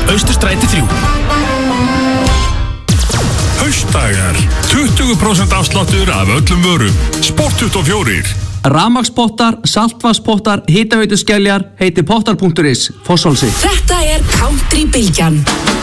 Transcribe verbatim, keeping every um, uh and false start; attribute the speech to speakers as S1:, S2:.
S1: Austurstræti þrjú. Haustdagar, tuttugu prósent afsláttur af öllum vörum. Sport tuttugu og fjögur.
S2: Rafmagnspottar, saltvatnspottar, hitaveituskeljar, heiti pottar punktur is, Fossólsi.
S3: Þetta er Country Bylgjan.